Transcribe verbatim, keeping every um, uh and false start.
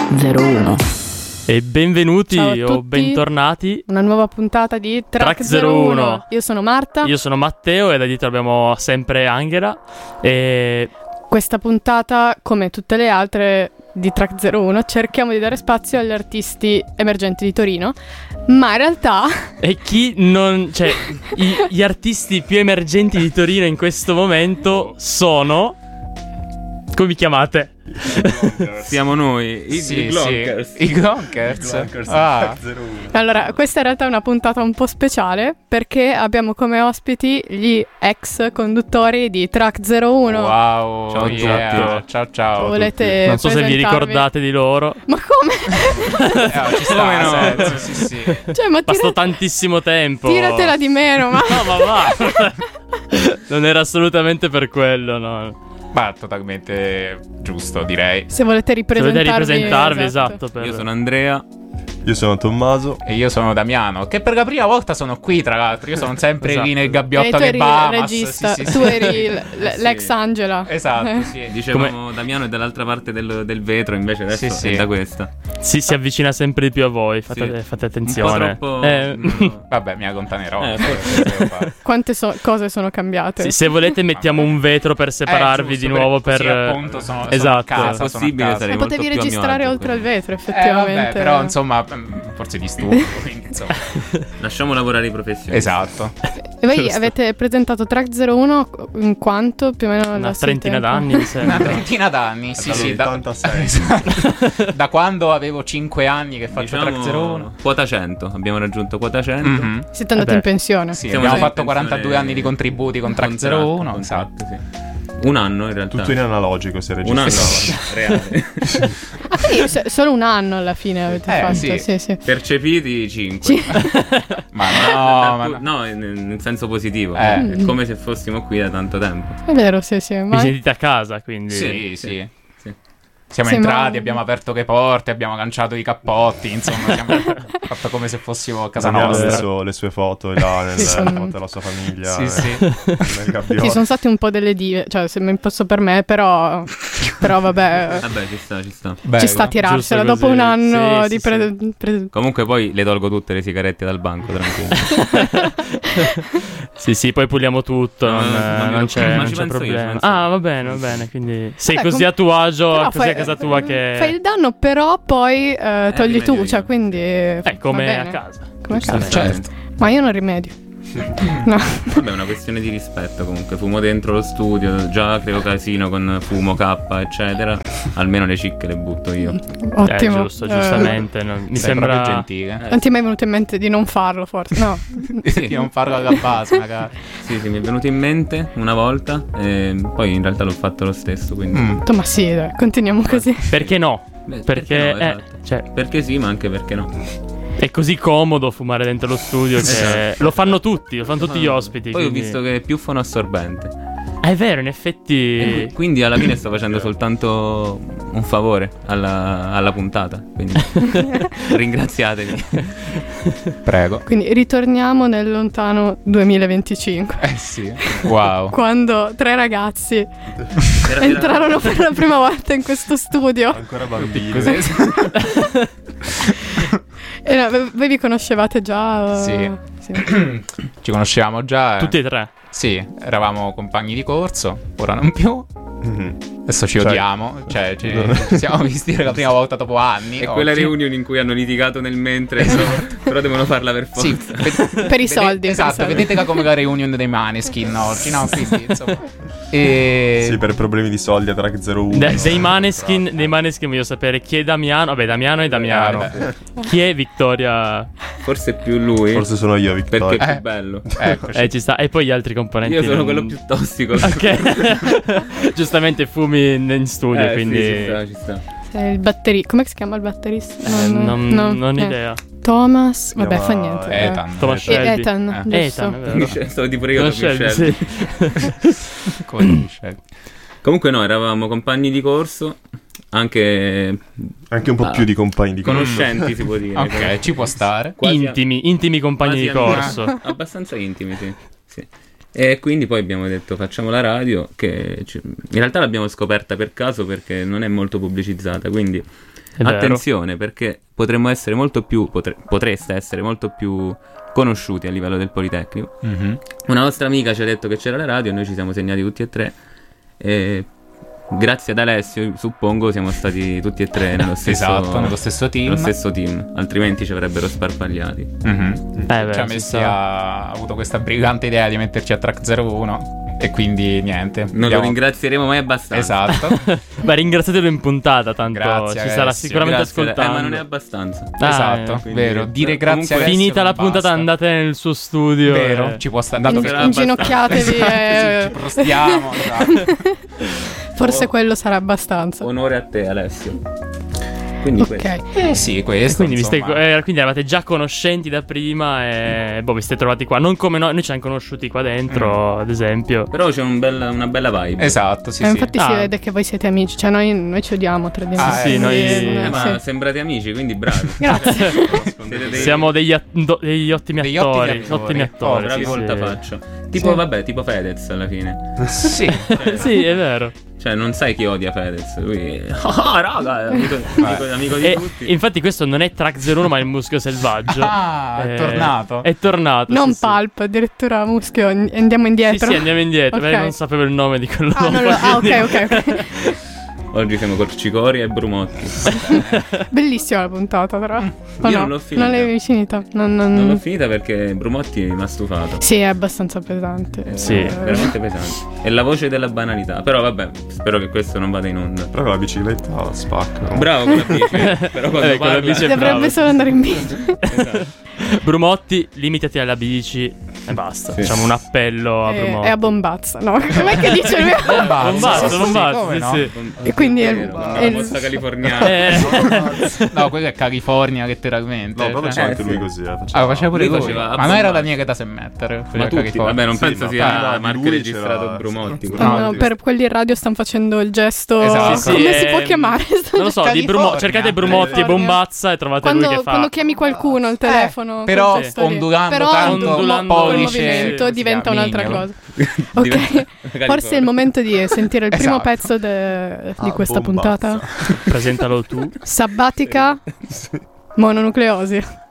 zero uno. E benvenuti Ciao a tutti. o bentornati. Una nuova puntata di Track, Track zero uno. Io sono Marta. Io sono Matteo e da dietro abbiamo sempre Angela. E Questa puntata, come tutte le altre di Track zero uno, cerchiamo di dare spazio agli artisti emergenti di Torino. Ma in realtà E chi non... Cioè, i- gli artisti più emergenti di Torino in questo momento sono... Come vi chiamate? Siamo noi, i, Sì, i Glonkers. sì, i Glonkers. Glonkers Ah. zero uno. Allora, questa in realtà è una puntata un po' speciale perché abbiamo come ospiti gli ex conduttori di Track zero uno. Wow, Ciao a yeah. tutti. Ciao ciao. Volete Non so se vi presentarvi? ricordate di loro. Ma come? Eh, ci sta, Come no? senso, sì, sì. Cioè, ma Passò tira- tantissimo tempo. tiratela di meno, ma... No, ma va. Non era assolutamente per quello, no. Ma totalmente giusto, direi. Se volete Se ripresentarvi... volete ripresentarvi, esatto. per- Io sono Andrea. Io sono Tommaso. E io sono Damiano, che per la prima volta sono qui, tra l'altro. Io sono sempre Esatto. lì nel E gabbiotto tu che eri il Bahamas. regista, Sì, sì, tu sì. eri l- l- Sì. l'ex Angela. Esatto, sì. Dicevamo Damiano è dall'altra parte del, del vetro, invece adesso Sì, sì. è da questa. Si, si avvicina sempre di più a voi. Fate, Sì. fate attenzione. Un po' troppo... Eh, no. Vabbè, mi allontanerò. Eh, eh, cosa devo fare? Quante so- cose sono cambiate? sì, se volete mettiamo un vetro per separarvi Eh, giusto, di nuovo per- per... così, appunto, sono- sono esatto. a casa, Se sono a possibile casa. sarei Ma molto potevi più a mio registrare agio, oltre il quindi. vetro, Eh, effettivamente. vabbè, però insomma, forse di stupido, quindi insomma. Lasciamo lavorare i professionisti. Esatto. E voi Giusto. avete presentato Track zero uno in quanto? Più o meno Una lasso di trentina tempo? d'anni, mi Una sembra. trentina d'anni, sì, sì. Da, dall'ottantasei. esatto. Da quando avevo cinque anni che faccio Diciamo Track zero uno. quota cento. Abbiamo raggiunto quota cento. Mhm. Siete andati Eh beh. in pensione. Sì, Siamo abbiamo già in fatto quarantadue pensione- anni di contributi con Track Contratto, zero uno. contratto, Esatto. sì. Un anno in realtà. Tutto in analogico si è Un anno registrato. reale. Ah, quindi se- solo un anno alla fine avete Eh, fatto. sì. Sì, sì. Percepiti cinque. Sì. Ma no, ma no. No, in, in senso positivo. Eh. È come se fossimo qui da tanto tempo. È vero, sì, sì. Vi Ma... sentite a casa, quindi... Sì, sì. Sì. Siamo Sì, entrati, ma- abbiamo aperto le porte, abbiamo lanciato i cappotti, insomma, abbiamo fatto come se fossimo a casa Abbiamo nostra. messo le sue foto là nel Sì, sono- foto della sua famiglia. Sì, eh, sì. Nel gabbiotto. Sì, sono stati un po' delle dive. Cioè, se mi posso per me, però... però vabbè... Vabbè, ci sta, ci sta. Bello. Ci sta a tirarsela Giusto dopo così. un anno Sì, di sì, pre- pre- Comunque poi le tolgo tutte le sigarette dal banco, tranquillo. Sì, sì, poi puliamo tutto, No, non, no, no, non no, c'è, ma non ci c'è penso io, ci problema. penso io. Ah, va bene, va bene, quindi sei Vabbè, così com- a tuo agio, Però così fai- a casa tua che... Fai il danno, però poi eh, togli rimedio tu. io. Cioè, quindi... È come va a bene. casa. Come a casa. Giustamente. Certo. Ma io non rimedio. No. Vabbè, è una questione di rispetto comunque. Fumo dentro lo studio, già creo casino con fumo K, eccetera. Almeno le cicche le butto io. Ottimo. Eh, giusto, Eh, giustamente. non- Mi Sei sembra... proprio gentile. Non ti è mai venuto in mente di non farlo, forse? No. Di non farlo alla base, magari. Sì, sì, mi è venuto in mente una volta e poi in realtà l'ho fatto lo stesso, quindi... Mm. Ma sì, dai, continuiamo così. Perché no? Beh, Perché, no, eh, esatto. cioè, Perché sì, ma anche perché no. è così comodo fumare dentro lo studio che Esatto. lo fanno tutti, lo fanno tutti gli ospiti. Poi quindi- ho visto che è più fonoassorbente. Ah, è vero, in effetti... Quindi alla fine sto facendo soltanto un favore alla, alla puntata. Quindi ringraziatemi. Prego. Quindi ritorniamo nel lontano duemilaventicinque. Eh sì. Wow. Quando tre ragazzi Era- era- entrarono per la prima volta in questo studio. Ancora bambini. Cos'è? E no, v- voi vi conoscevate già? eh? Sì. Sì. Ci conosciamo già. eh. Tutti e tre. Sì, eravamo compagni di corso, ora non più. Mhm. Adesso ci Cioè- odiamo. Cioè, ci, ci siamo visti per la prima volta dopo anni. È quella oggi. reunion in cui hanno litigato nel mentre, però devono farla per forza. Sì, ve- Per i vede- soldi, per i Esatto, soldi. vedetela come la reunion dei Maneskin oggi, no? Quindi, insomma. E... Sì, per problemi di soldi a Track zero uno. De- dei Maneskin, dei Maneskin voglio sapere chi è Damiano. Vabbè, Damiano è Damiano. Eh, Chi è Victoria? Forse più lui. Forse sono io, perché Vittoria. è più Eh. bello. Eccoci. Eh, ci sta. E poi gli altri componenti. Io sono non- quello più tossico. Ok. Giustamente fumi in, in studio, Eh, quindi. sì, ci sta, ci sta. Sei il batterista. Come si chiama il batterista? Eh, non no, non ho eh. idea. Thomas. Si Vabbè, fa chiama niente. eh. Ethan. Thomas E- Shelby. Ethan, Eh. giusto. Ethan, è vero. Michel- Stavo di pure io Thomas da Shelby, Michel. sì. Come dice? Comunque no, eravamo compagni di corso, anche Anche un po' Ah. più di compagni di corso. conoscenti si può dire. Ok, ci può stare. Quasi- Intimi, intimi compagni di quasi amici. corso. Abbastanza intimi, sì. Sì. E quindi poi abbiamo detto facciamo la radio, che ci- in realtà l'abbiamo scoperta per caso perché non è molto pubblicizzata, quindi È vero. Attenzione, perché potremmo essere molto più, potre- potreste essere molto più conosciuti a livello del Politecnico. Mhm. Una nostra amica ci ha detto che c'era la radio e noi ci siamo segnati tutti e tre. E grazie ad Alessio, suppongo, siamo stati tutti e tre nello stesso, Esatto, nello stesso team. nello stesso team, altrimenti ci avrebbero sparpagliati. Mhm. Eh, beh, Cioè, ci Messi sta. ha avuto questa brillante idea di metterci a track zero uno e quindi niente. Non lo abbiamo- ringrazieremo mai abbastanza. Esatto. Beh, ringraziatelo in puntata, tanto Grazie, ci sarà Alessio. sicuramente Grazie, ascoltando. eh, ma non è abbastanza. Ah, Esatto, eh, quindi- vero. Dire eh, grazie comunque- a Alessio Finita la non puntata, basta. andate nel suo studio. Vero, e- ci può stare. Dato Dato che che era Inginocchiatevi Sì, e ci prostiamo. esatto. forse quello sarà abbastanza. Onore a te, Alessio. Quindi questo. Ok. Eh sì, questo. Quindi, vi stai- insomma. eh, quindi eravate già conoscenti da prima e boh, vi siete trovati qua. Non come noi, noi ci siamo conosciuti qua dentro, ad esempio. Però c'è un bel- una bella vibe. Esatto, sì, Eh, sì. infatti si Ah. vede che voi siete amici, cioè noi, noi ci odiamo tra di noi. Ah, sì, quindi, noi- eh, Eh, ma sì. sembrate amici, quindi bravi. Grazie. Siete dei- Siamo degli, at- do- degli ottimi Degli attori. ottimi attori. Ottimi attori. Oh, bravi sì, voltafaccia. Tipo, Sì. vabbè, tipo Fedez alla fine. Sì. sì. Sì, è vero. Cioè, non sai chi odia Fedez. Lui. Ah, raga, è amico, amico, amico di E tutti. infatti questo non è Track zero uno ma è il Muschio Selvaggio. Ah, è Eh, tornato. È tornato. Non sì, sì. Pulp, addirittura Muschio, andiamo Sì, indietro. sì, andiamo indietro. Ok. Beh, non sapevo il nome di quello. Ah, non lo- ah, ok, ok, ok. Oggi siamo Corcicoria e Brumotti. Bellissima la puntata, però. O Io no? non l'ho finita. Non l'hai finita? Non, non- Non l'ho finita perché Brumotti mi ha stufato. Sì, è abbastanza pesante. Sì. Eh, Veramente pesante. È la voce della banalità. Però vabbè, spero che questo non vada in onda. Però con la bicicletta spacca. Bravo con la bici. Però quando Eh, con la parla... bici è Dovrebbe bravo. solo andare in bici. Brumotti, limitati alla bici e basta. Sì. Facciamo un appello a E, Brumotti. e a bombazza, no? Com'è che dice lui? Bombazzo, Non basta, sì, non sì, basta. come Sì, no? sì. E quindi è il- Vero, è una il- mossa californiana. Eh, No, quello è California, letteralmente. No, proprio Cioè- c'è anche eh, lui sì. così. Eh, Ah, faceva- lo faceva pure Lui lui. faceva Ma non era abbondare. Daniele da Semmettere. Ma tutti, vabbè, non Sì, penso no, sia però di marchio lui registrato c'era- Brumotti. sì. Stanno- No, per quelli in radio stanno facendo il gesto. Esatto. sì, Come si ehm, può chiamare? non lo so, di Brumo- California. cercate Brumotti e California. Bombazza e trovate Quando, lui che fa. quando chiami qualcuno al telefono, Eh, però quel gesto lì. ondulando Però tanto, ondulando quel pollice, movimento sì, diventa sì, un'altra mignolo. cosa. Diventa- Ok, forse è il momento di sentire il primo Esatto. pezzo de- di Ah, questa bombazza. puntata. Presentalo tu. Sabbatica mononucleosi.